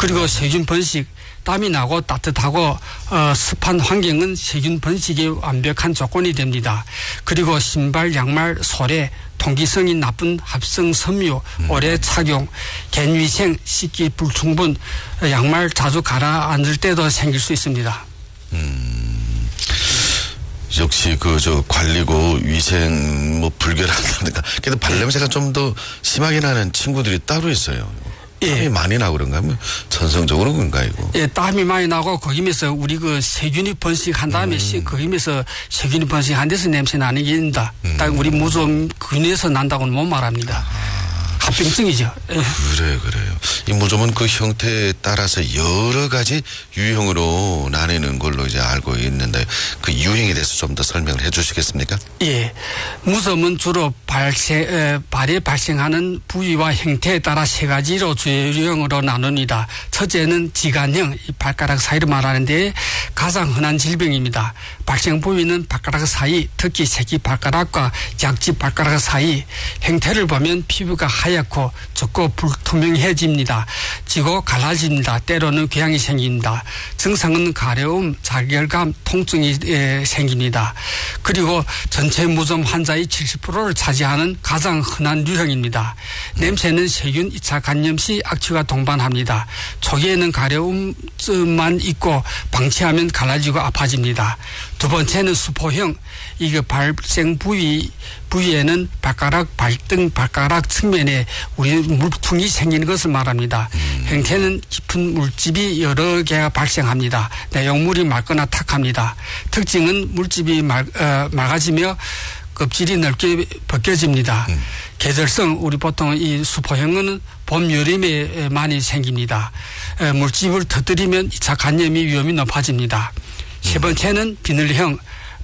그리고 세균 번식, 땀이 나고 따뜻하고 습한 환경은 세균 번식의 완벽한 조건이 됩니다. 그리고 신발, 양말, 소래, 통기성이 나쁜 합성 섬유, 오래 착용, 겐위생, 씻기 불충분, 양말 자주 가라앉을 때도 생길 수 있습니다. 역시 관리고 위생 불결하다든가. 근데 발냄새가 좀 더 심하게 나는 친구들이 따로 있어요. 땀이 많이 나고 그런가 하면 전성적으로 그런가 이거. 예, 땀이 많이 나고 거기면서 우리 세균이 번식한 다음에 거기면서 세균이 번식한 데서 냄새 나는 게 있습니다. 딱 우리 무좀균에서 난다고는 못 말합니다. 합병증이죠. 그래요. 이 무좀은 그 형태에 따라서 여러 가지 유형으로 나뉘는 걸로 이제 알고 있는데 그 유형에 대해서 좀 더 설명을 해 주시겠습니까? 예. 무좀은 주로 발에 발생하는 부위와 형태에 따라 세 가지로 주요형으로 나눕니다. 첫째는 지간형, 이 발가락 사이를 말하는데 가장 흔한 질병입니다. 발생 부위는 발가락 사이, 특히 새끼 발가락과 약지 발가락 사이. 형태를 보면 피부가 하얗고 좁고 불투명해집니다. 지고 갈라집니다. 때로는 궤양이 생깁니다. 증상은 가려움, 자결감, 통증이 생깁니다. 그리고 전체 무좀 환자의 70%를 차지하는 가장 흔한 유형입니다. 냄새는 세균 2차 감염 시 악취가 동반합니다. 초기에는 가려움만 있고 방치하면 갈라지고 아파집니다. 두 번째는 수포형. 이게 발생 부위에는 발가락, 발등, 발가락 측면에 우리 물통이 생기는 것을 말합니다. 형태는 깊은 물집이 여러 개가 발생합니다. 내용물이 맑거나 탁합니다. 특징은 물집이 맑아지며 껍질이 넓게 벗겨집니다. 계절성, 우리 보통 이 수포형은 봄, 여름에 많이 생깁니다. 물집을 터뜨리면 2차 감염이 위험이 높아집니다. 세 번째는 비늘형.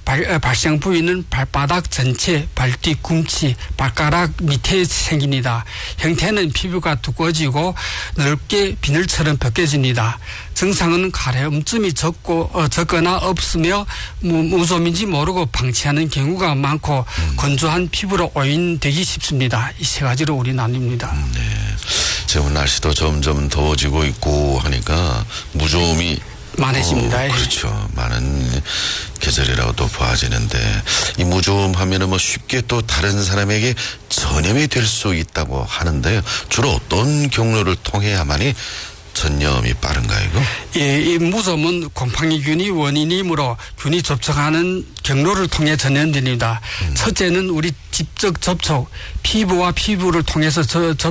발생 부위는 발바닥 전체, 발뒤 꿈치, 발가락 밑에 생깁니다. 형태는 피부가 두꺼워지고 넓게 비늘처럼 벗겨집니다. 증상은 가려움증이 적거나 없으며 무좀인지 모르고 방치하는 경우가 많고 건조한 피부로 오인되기 쉽습니다. 이 세 가지로 우리 나뉩니다. 네. 지금 날씨도 점점 더워지고 있고 하니까 무좀이 많아집니다. 그렇죠. 많은 계절이라고도 보아지는데 이 무좀 하면은 쉽게 또 다른 사람에게 전염이 될 수 있다고 하는데요. 주로 어떤 경로를 통해야만이 전염이 빠른가요, 이거? 예, 이 무좀은 곰팡이균이 원인이므로 균이 접촉하는 경로를 통해 전염됩니다. 첫째는 우리 직접 접촉, 피부와 피부를 통해서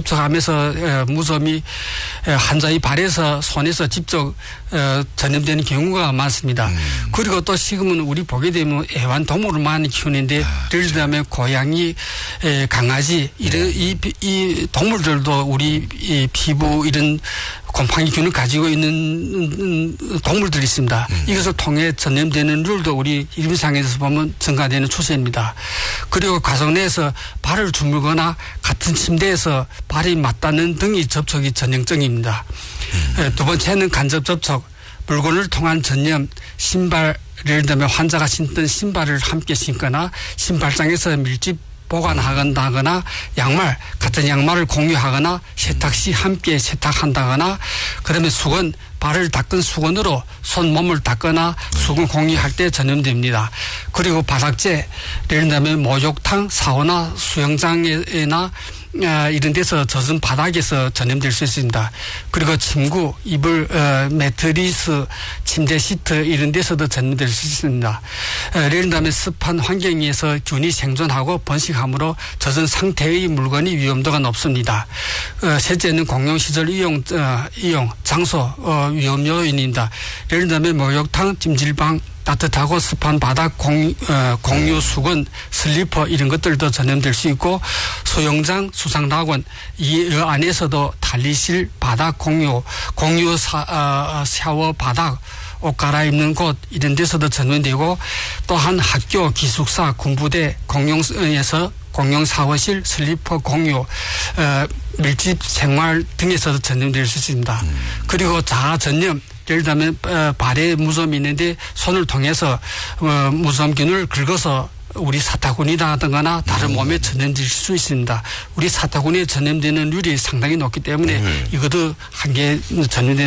접촉하면서 무좀이 환자의 발에서 손에서 직접 전염되는 경우가 많습니다. 그리고 또 지금은 우리 보게 되면 애완동물을 많이 키우는데 예를 들면 고양이, 강아지 이런 이 동물들도 우리 이 피부 이런 곰팡이균을 가지고 있는 동물들이 있습니다. 이것을 통해 전염되는 률도 우리 일반상에서 보면 증가되는 추세입니다. 그리고 가정 내에서 발을 주물거나 같은 침대에서 발이 맞닿는 등의 접촉이 전형적입니다. 두 번째는 간접 접촉, 물건을 통한 전염, 신발, 예를 들면 환자가 신던 신발을 함께 신거나 신발장에서 밀집 보관하거나 양말, 같은 양말을 공유하거나 세탁 시 함께 세탁한다거나 그다음에 수건, 발을 닦은 수건으로 손 몸을 닦거나 수건 공유할 때 전염됩니다. 그리고 바닥재, 예를 들면 목욕탕, 사우나, 수영장이나 이런 데서 젖은 바닥에서 전염될 수 있습니다. 그리고 침구, 이불, 매트리스, 침대 시트 이런 데서도 전염될 수 있습니다. 예를 들면 습한 환경에서 균이 생존하고 번식하므로 젖은 상태의 물건이 위험도가 높습니다. 셋째는 공용시설 이용 장소 위험 요인입니다. 예를 들면 목욕탕, 찜질방, 따뜻하고 습한 바닥, 공유 수건, 슬리퍼 이런 것들도 전염될 수 있고 수영장, 수상낙원 이 안에서도 탈의실, 바닥 공유 샤워 바닥, 옷 갈아입는 곳 이런 데서도 전염되고 또한 학교, 기숙사, 군부대, 공용에서 공용 샤워실, 슬리퍼 공유, 밀집 생활 등에서도 전염될 수 있습니다. 그리고 자아 전염, 예를 들면 발에 무좀이 있는데 손을 통해서 무좀균을 긁어서 우리 사타구니라든가 다른 몸에 전염될 수 있습니다. 우리 사타구니에 전염되는 률이 상당히 높기 때문에 이것도 한 개 전염되는